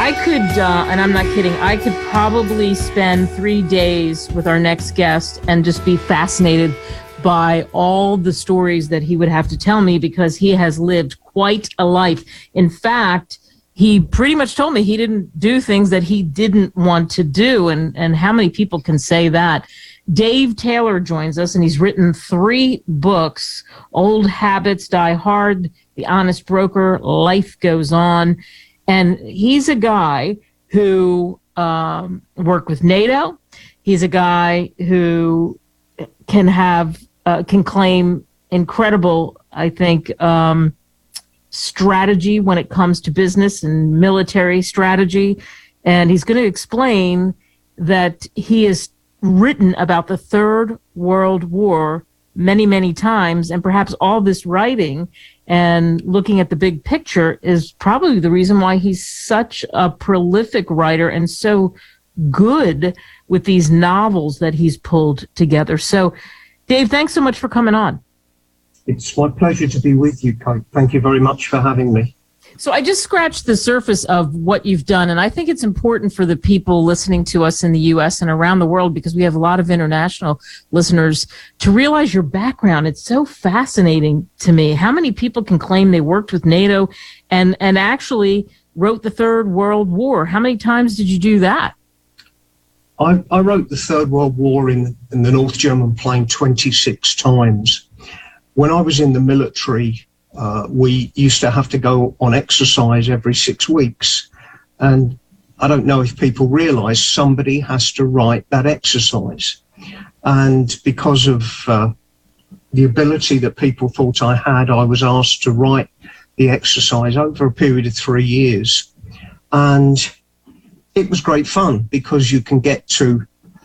I could, and I'm not kidding, I could probably spend 3 days with our next guest and just be fascinated by all the stories that he would have to tell me, because he has lived quite a life. In fact, he pretty much told me he didn't do things that he didn't want to do. And how many people can say that? Dave Taylor joins us, and he's written 3 books: Old Habits Die Hard, The Honest Broker, Life Goes On. And he's a guy who worked with NATO. He's a guy who can claim incredible, I think, strategy when it comes to business and military strategy. And he's going to explain that he has written about the Third World War many, many times, and perhaps all this writing and looking at the big picture is probably the reason why he's such a prolific writer and so good with these novels that he's pulled together. So, Dave, thanks so much for coming on. It's my pleasure to be with you, Kate. Thank you very much for having me. So I just scratched the surface of what you've done, and I think it's important for the people listening to us in the U.S. and around the world, because we have a lot of international listeners, to realize your background. It's so fascinating to me. How many people can claim they worked with NATO and actually wrote the Third World War? How many times did you do that? I wrote the Third World War in the North German Plain 26 times. When I was in the military, we used to have to go on exercise every 6 weeks. And I don't know if people realize somebody has to write that exercise. And because of the ability that people thought I had, I was asked to write the exercise over a period of 3 years. And it was great fun, because you can get to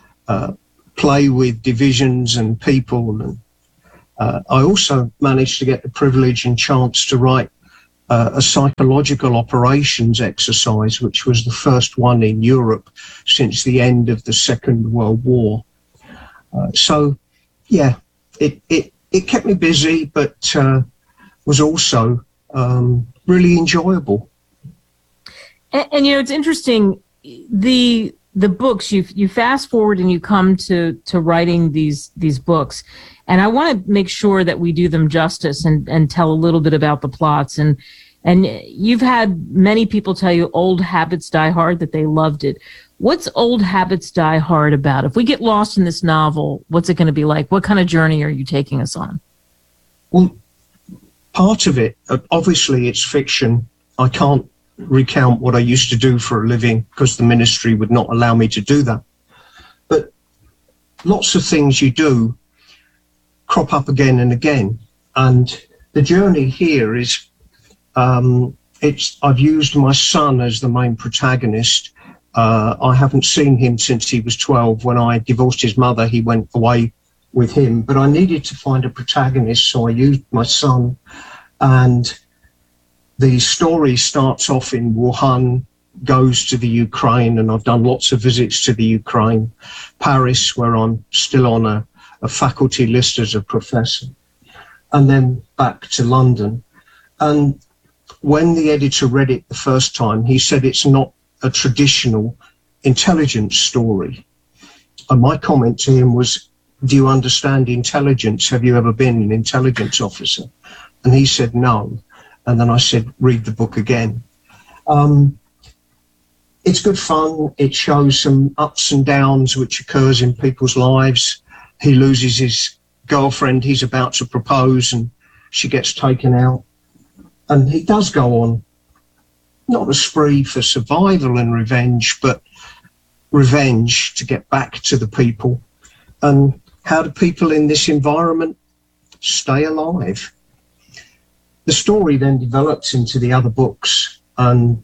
play with divisions and people. And I also managed to get the privilege and chance to write a psychological operations exercise, which was the first one in Europe since the end of the Second World War. So, yeah, it kept me busy, but was also really enjoyable. And you know, it's interesting, the books, you fast forward and you come to writing these books. And I want to make sure that we do them justice and tell a little bit about the plots. And you've had many people tell you Old Habits Die Hard, that they loved it. What's Old Habits Die Hard about? If we get lost in this novel, what's it going to be like? What kind of journey are you taking us on? Well, part of it, obviously it's fiction. I can't recount what I used to do for a living because the ministry would not allow me to do that. But lots of things you do crop up again and again, and the journey here is I've used my son as the main protagonist. I haven't seen him since he was 12. When I divorced his mother, he went away with him, but I needed to find a protagonist, so I used my son. And the story starts off in Wuhan, goes to the Ukraine, and I've done lots of visits to the Ukraine, Paris, where I'm still on a faculty list as a professor, and then back to London. And when the editor read it the first time, he said it's not a traditional intelligence story. And my comment to him was, do you understand intelligence? Have you ever been an intelligence officer? And he said no. And then I said, read the book again. It's good fun. It shows some ups and downs which occurs in people's lives. He loses his girlfriend he's about to propose, and she gets taken out. And he does go on, not a spree for survival and revenge, but revenge to get back to the people. And how do people in this environment stay alive? The story then develops into the other books, and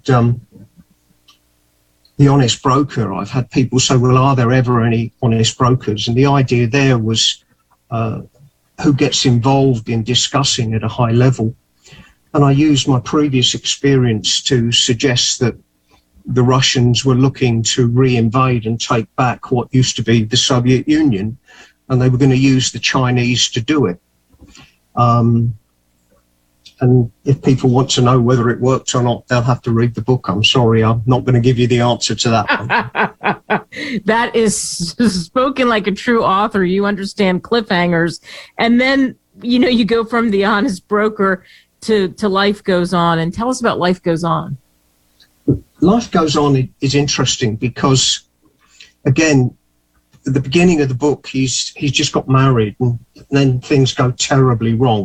The Honest Broker. I've had people say, well, are there ever any honest brokers? And the idea there was who gets involved in discussing at a high level. And I used my previous experience to suggest that the Russians were looking to re-invade and take back what used to be the Soviet Union, and they were going to use the Chinese to do it. And if people want to know whether it worked or not, they'll have to read the book. I'm sorry, I'm not going to give you the answer to that one. That is spoken like a true author. You understand cliffhangers. And then, you go from The Honest Broker to Life Goes On. And tell us about Life Goes On. Life Goes On is interesting because, again, at the beginning of the book, he's just got married, and then things go terribly wrong.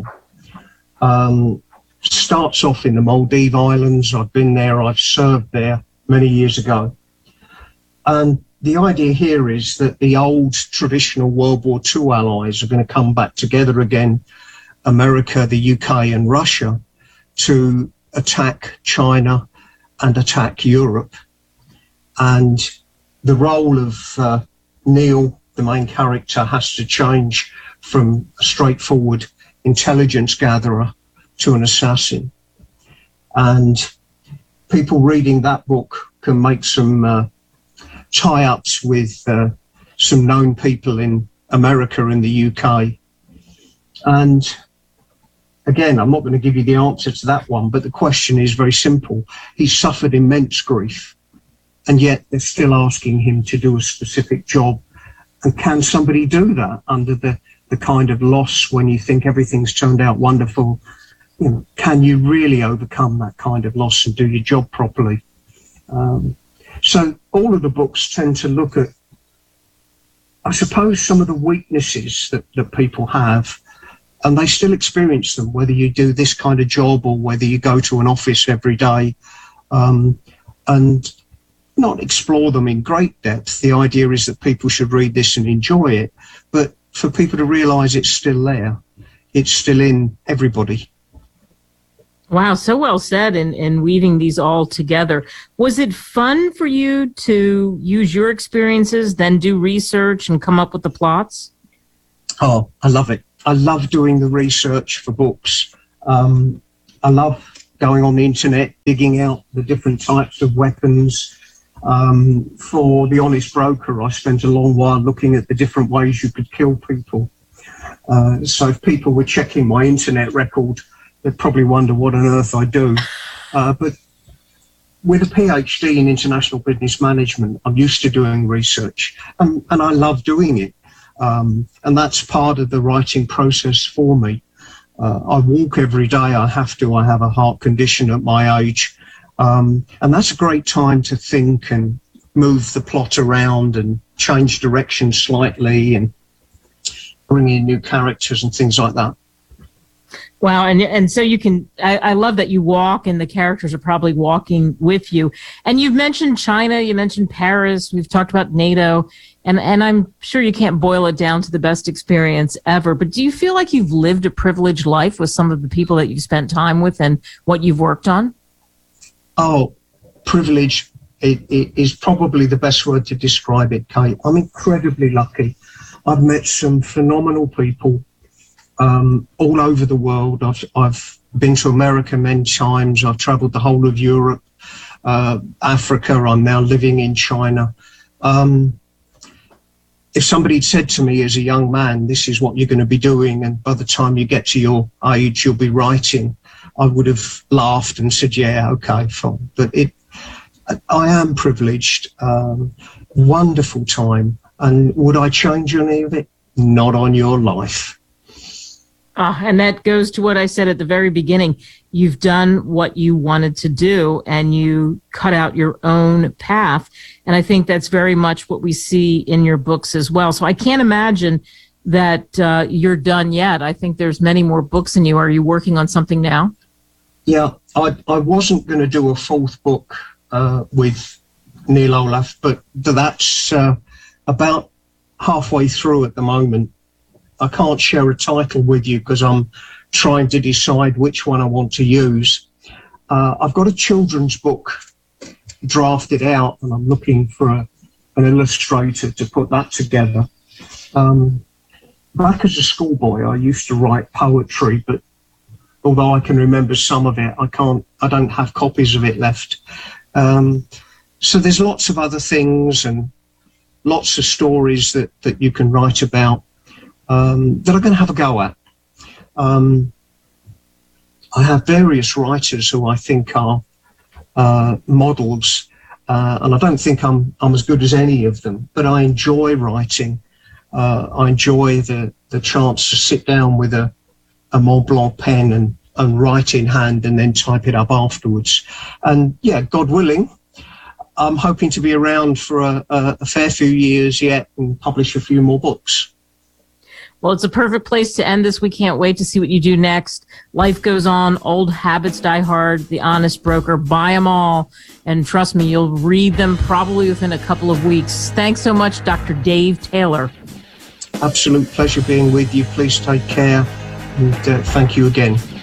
Starts off in the Maldives Islands. I've been there. I've served there many years ago. And the idea here is that the old traditional World War II allies are going to come back together again, America, the UK and Russia, to attack China and attack Europe. And the role of Neil, the main character, has to change from a straightforward intelligence gatherer to an assassin. And people reading that book can make some tie-ups with some known people in America and the UK. And again, I'm not going to give you the answer to that one, but the question is very simple. He suffered immense grief, and yet they're still asking him to do a specific job. And can somebody do that under the kind of loss when you think everything's turned out wonderful? Can you really overcome that kind of loss and do your job properly? So all of the books tend to look at, I suppose, some of the weaknesses that people have, and they still experience them, whether you do this kind of job or whether you go to an office every day, and not explore them in great depth. The idea is that people should read this and enjoy it, but for people to realise it's still there. It's still in everybody. Wow, so well said in weaving these all together. Was it fun for you to use your experiences, then do research and come up with the plots? Oh, I love it. I love doing the research for books. I love going on the internet, digging out the different types of weapons. For The Honest Broker, I spent a long while looking at the different ways you could kill people. So if people were checking my internet record, they'd probably wonder what on earth I do. But with a PhD in international business management, I'm used to doing research, and I love doing it. And that's part of the writing process for me. I walk every day. I have to. I have a heart condition at my age. And that's a great time to think and move the plot around and change direction slightly and bring in new characters and things like that. Wow. And so you can, I love that you walk and the characters are probably walking with you. And you've mentioned China, you mentioned Paris, we've talked about NATO, and I'm sure you can't boil it down to the best experience ever, but do you feel like you've lived a privileged life with some of the people that you've spent time with and what you've worked on? Oh, privilege is probably the best word to describe it, Kate. I'm incredibly lucky. I've met some phenomenal people all over the world. I've been to America many times. I've traveled the whole of Europe, Africa. I'm now living in China. If somebody had said to me as a young man, this is what you're going to be doing, and by the time you get to your age, you'll be writing, I would have laughed and said, yeah, okay, fine. But I am privileged, wonderful time. And would I change any of it? Not on your life. And that goes to what I said at the very beginning. You've done what you wanted to do and you cut out your own path. And I think that's very much what we see in your books as well. So I can't imagine that you're done yet. I think there's many more books in you. Are you working on something now? Yeah, I wasn't going to do a fourth book with Neil Olaf, but that's about halfway through at the moment. I can't share a title with you because I'm trying to decide which one I want to use. I've got a children's book drafted out and I'm looking for an illustrator to put that together. Back as a schoolboy, I used to write poetry, but although I can remember some of it, I don't have copies of it left. So there's lots of other things and lots of stories that you can write about that I'm going to have a go at. I have various writers who I think are models, and I don't think I'm as good as any of them, but I enjoy writing. I enjoy the chance to sit down with a Mont Blanc pen and write in hand and then type it up afterwards. And yeah, God willing, I'm hoping to be around for a fair few years yet and publish a few more books. Well, it's a perfect place to end this. We can't wait to see what you do next. Life goes on. Old habits die hard. The Honest Broker. Buy them all. And trust me, you'll read them probably within a couple of weeks. Thanks so much, Dr. Dave Taylor. Absolute pleasure being with you. Please take care. And thank you again.